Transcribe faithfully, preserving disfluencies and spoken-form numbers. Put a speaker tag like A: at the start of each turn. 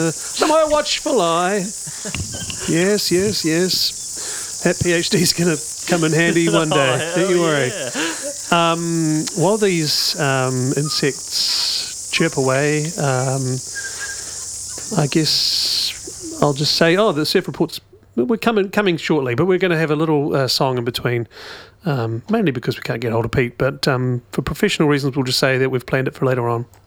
A: The more watchful eye. Yes, yes, yes. That PhD's going to come in handy one day.
B: Oh,
A: Don't you worry.
B: yeah.
A: Um, while these um, insects chirp away, um, I guess I'll just say, oh, the surf report's we're coming coming shortly, but we're going to have a little uh, song in between, um, mainly because we can't get hold of Pete. But um, for professional reasons, we'll just say that we've planned it for later on.